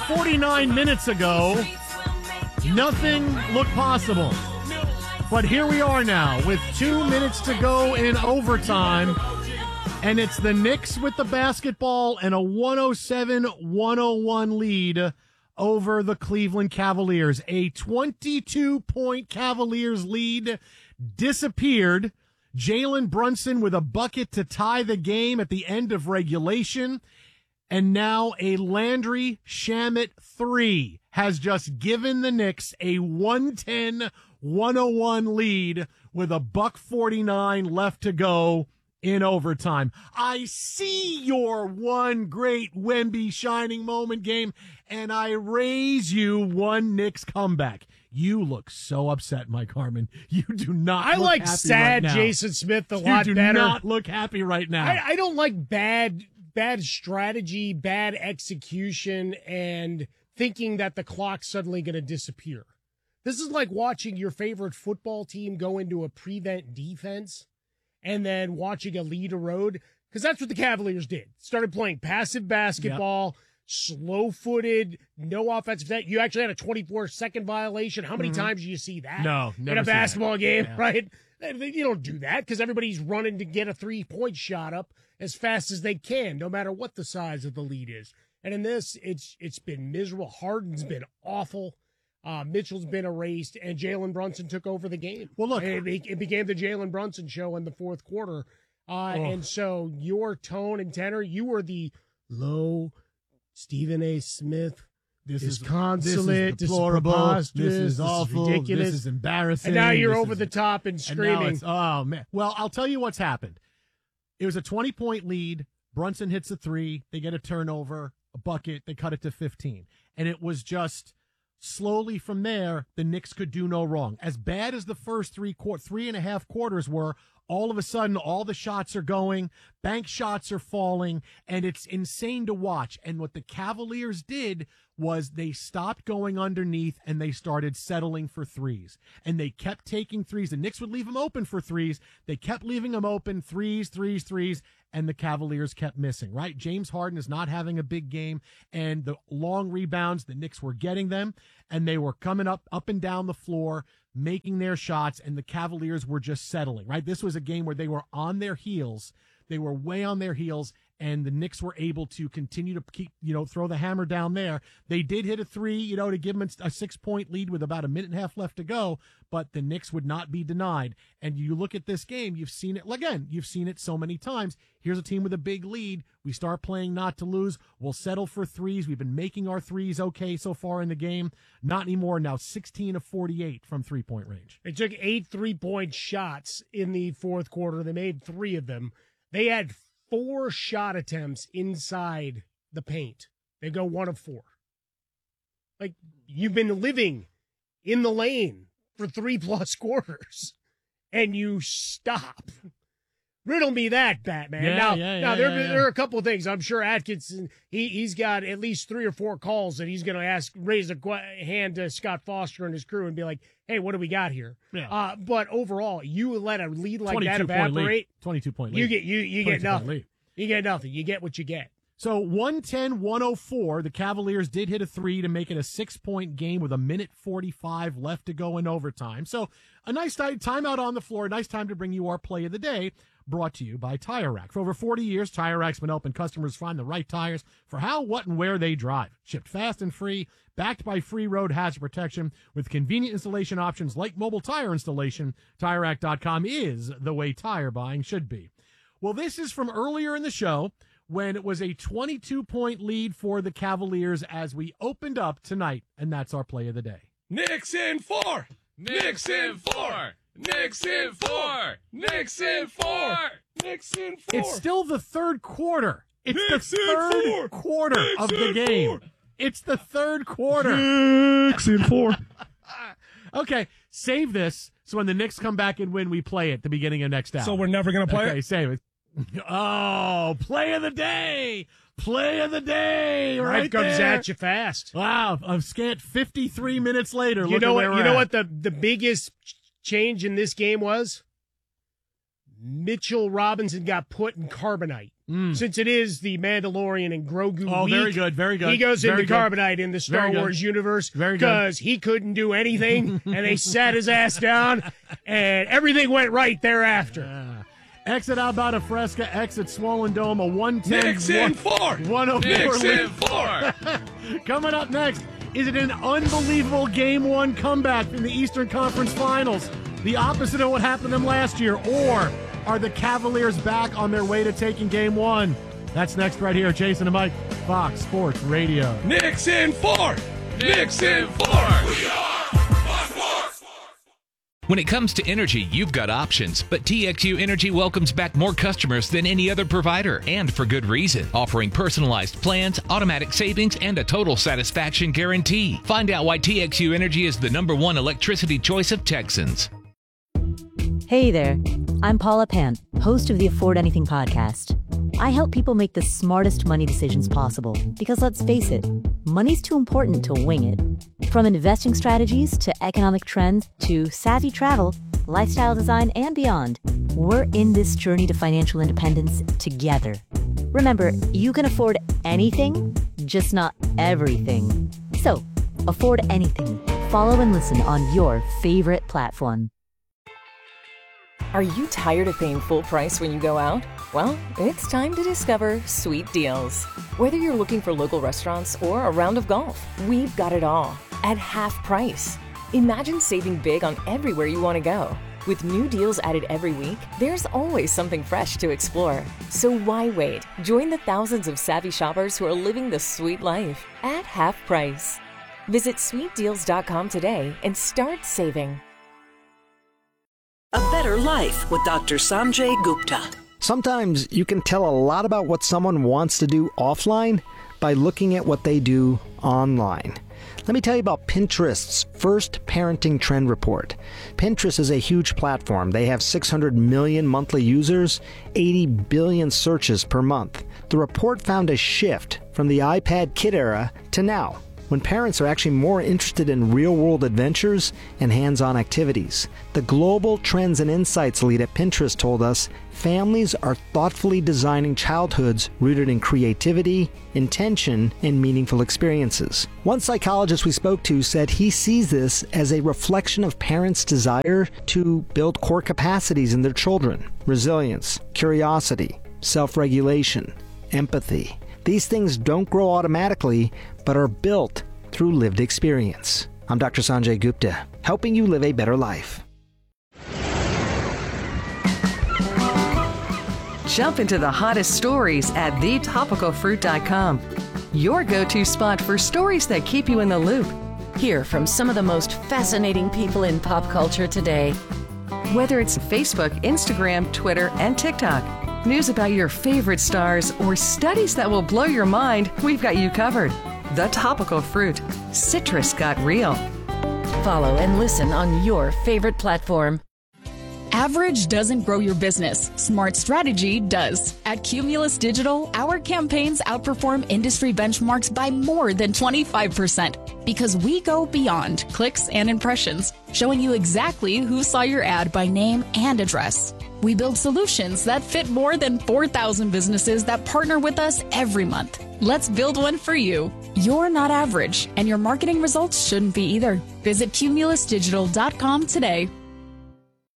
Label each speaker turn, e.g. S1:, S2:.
S1: 49 minutes ago, nothing looked possible. But here we are now with 2 minutes to go in overtime. And it's the Knicks with the basketball and a 107-101 lead over the Cleveland Cavaliers. A 22-point Cavaliers lead disappeared. Jalen Brunson with a bucket to tie the game at the end of regulation. And now a Landry Shamet 3 has just given the Knicks a 110-101 lead with a $1:49 left to go in overtime. I see your one great Wemby shining moment game, and I raise you one Knicks comeback. You look so upset, Mike Harmon. You do not
S2: I
S1: look
S2: like
S1: happy
S2: sad
S1: right now.
S2: Jason Smith a lot better.
S1: You do not look happy right now.
S2: I don't like bad strategy, bad execution, and thinking that the clock's suddenly going to disappear. This is like watching your favorite football team go into a prevent defense and then watching a lead erode, because that's what the Cavaliers did. Started playing passive basketball, slow-footed, no offensive net. You actually had a 24-second violation. How many times do you see that
S1: No, never
S2: in a basketball game,
S1: Yeah.
S2: right? You don't do that because everybody's running to get a three-point shot up as fast as they can, no matter what the size of the lead is. And in this, it's been miserable. Harden's been awful. Mitchell's been erased, and Jalen Brunson took over the game.
S1: Well, look.
S2: It became the Jalen Brunson show in the fourth quarter. And so your tone and tenor, you were the low Stephen A. Smith.
S1: This is
S2: consulate.
S1: This is deplorable.
S2: Preposterous.
S1: This is awful.
S2: This is ridiculous.
S1: This is embarrassing.
S2: And now you're
S1: This
S2: over
S1: is-
S2: the top and screaming.
S1: Oh, man. Well, I'll tell you what's happened. It was a 20-point lead. Brunson hits a three. They get a turnover, a bucket. They cut it to 15. And it was just slowly from there, the Knicks could do no wrong. As bad as the first three and a half quarters were, all of a sudden, all the shots are going, bank shots are falling, and it's insane to watch. And what the Cavaliers did was they stopped going underneath and they started settling for threes. And they kept taking threes. The Knicks would leave them open for threes. They kept leaving them open, threes, and the Cavaliers kept missing, right? James Harden is not having a big game, and the long rebounds, the Knicks were getting them, and they were coming up and down the floor, making their shots, and the Cavaliers were just settling, right? This was a game where they were on their heels. They were way on their heels, and the Knicks were able to continue to keep, throw the hammer down there. They did hit a three, to give them a 6-point lead with about a minute and a half left to go, but the Knicks would not be denied. And you look at this game, you've seen it, again, you've seen it so many times. Here's a team with a big lead. We start playing not to lose. We'll settle for threes. We've been making our threes okay so far in the game. Not anymore. Now 16 of 48 from three-point range.
S2: They took 8 3-point shots in the fourth quarter. They made 3 of them. They had 4 shot attempts inside the paint. They go 1 of 4. Like, you've been living in the lane for 3+ quarters, and you stop. Riddle me that, Batman. Now, there are a couple of things. I'm sure Atkinson, he's got at least 3 or 4 calls that he's going to raise a hand to Scott Foster and his crew and be like, hey, what do we got here?
S1: Yeah.
S2: But overall, you let a lead like that evaporate.
S1: 22-point lead.
S2: You get nothing.
S1: Lead.
S2: You get nothing. You get what you get.
S1: So 110-104, the Cavaliers did hit a three to make it a 6-point game with a minute 45 left to go in overtime. So a nice timeout on the floor, a nice time to bring you our play of the day, brought to you by Tire Rack. For over 40 years, Tire Rack's been helping customers find the right tires for how, what, and where they drive. Shipped fast and free, backed by free road hazard protection with convenient installation options like mobile tire installation. TireRack.com is the way tire buying should be. Well, this is from earlier in the show when it was a 22-point lead for the Cavaliers as we opened up tonight, and that's our play of the day.
S3: Knicks in 4! Knicks in 4! Knicks in 4! Knicks in 4! Knicks in 4!
S1: It's still the third quarter. It's
S3: Knicks
S1: the
S3: in
S1: third
S3: 4.
S1: quarter
S3: Knicks
S1: of the
S3: in
S1: game.
S3: 4.
S1: It's the third quarter.
S3: Knicks in 4.
S1: Okay, save this so when the Knicks come back and win, we play it at the beginning of next hour.
S3: So we're never going to play
S1: Okay,
S3: it?
S1: save it. Oh, play of the day. Play of the day right
S2: Life comes
S1: there.
S2: at you fast.
S1: Wow, a scant 53 minutes later.
S2: You know what the biggest change in this game was? Mitchell Robinson got put in carbonite. Since it is the Mandalorian and Grogu week,
S1: very good, very good.
S2: He goes
S1: very
S2: into carbonite in the Star Wars universe because he couldn't do anything, and they sat his ass down, and everything went right thereafter.
S1: Exit Alberta Fresca, exit Swollen Dome, a 110.
S3: Knicks in 4.
S1: 104
S3: Knicks
S1: lead.
S3: in 4.
S1: Coming up next, is it an unbelievable Game 1 comeback from the Eastern Conference Finals? The opposite of what happened to them last year, or are the Cavaliers back on their way to taking Game 1? That's next right here. Jason and Mike, Fox Sports Radio.
S3: Knicks in 4. Knicks in 4. We are Fox Sports.
S4: When it comes to energy, you've got options, but TXU Energy welcomes back more customers than any other provider, and for good reason. Offering personalized plans, automatic savings, and a total satisfaction guarantee. Find out why TXU Energy is the #1 electricity choice of Texans.
S5: Hey there, I'm Paula Pant, host of the Afford Anything podcast. I help people make the smartest money decisions possible because, let's face it, money's too important to wing it. From investing strategies to economic trends to savvy travel, lifestyle design, and beyond, we're in this journey to financial independence together. Remember, you can afford anything, just not everything. So, afford anything. Follow and listen on your favorite platform.
S6: Are you tired of paying full price when you go out? Well, it's time to discover Sweet Deals. Whether you're looking for local restaurants or a round of golf, we've got it all at half price. Imagine saving big on everywhere you want to go. With new deals added every week, there's always something fresh to explore. So why wait? Join the thousands of savvy shoppers who are living the sweet life at half price. Visit sweetdeals.com today and start saving.
S7: A Better Life with Dr. Sanjay Gupta.
S8: Sometimes you can tell a lot about what someone wants to do offline by looking at what they do online. Let me tell you about Pinterest's first parenting trend report. Pinterest is a huge platform. They have 600 million monthly users, 80 billion searches per month. The report found a shift from the iPad kid era to now, when parents are actually more interested in real-world adventures and hands-on activities. The Global Trends and Insights lead at Pinterest told us families are thoughtfully designing childhoods rooted in creativity, intention, and meaningful experiences. One psychologist we spoke to said he sees this as a reflection of parents' desire to build core capacities in their children: resilience, curiosity, self-regulation, empathy. These things don't grow automatically, but are built through lived experience. I'm Dr. Sanjay Gupta, helping you live a better life.
S9: Jump into the hottest stories at thetopicalfruit.com. Your go-to spot for stories that keep you in the loop.
S10: Hear from some of the most fascinating people in pop culture today.
S9: Whether it's Facebook, Instagram, Twitter, and TikTok. News about your favorite stars or studies that will blow your mind, we've got you covered. The Topical Fruit. Citrus got real.
S10: Follow and listen on your favorite platform.
S11: Average doesn't grow your business. Smart strategy does. At Cumulus Digital, our campaigns outperform industry benchmarks by more than 25% because we go beyond clicks and impressions, showing you exactly who saw your ad by name and address. We build solutions that fit more than 4,000 businesses that partner with us every month. Let's build one for you. You're not average, and your marketing results shouldn't be either. Visit cumulusdigital.com today.